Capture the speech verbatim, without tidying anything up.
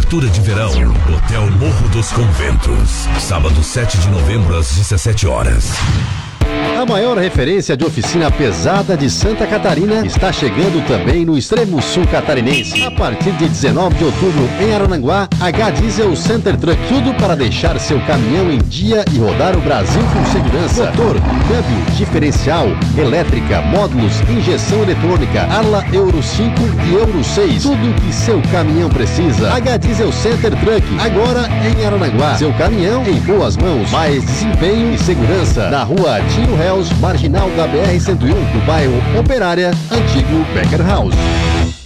Cobertura de verão. Hotel Morro dos Conventos. Sábado sete de novembro às dezessete horas. A maior referência de oficina pesada de Santa Catarina está chegando também no extremo sul catarinense. A partir de dezenove de outubro, em Arananguá, H Diesel Center Truck. Tudo para deixar seu caminhão em dia e rodar o Brasil com segurança. Motor, câmbio, diferencial, elétrica, módulos, injeção eletrônica, Arla Euro cinco e Euro seis. Tudo que seu caminhão precisa. H Diesel Center Truck, agora em Arananguá. Seu caminhão em boas mãos. Mais desempenho e segurança. Na rua Tino Hells, marginal da B R cento e um, do bairro Operária, antigo Becker House.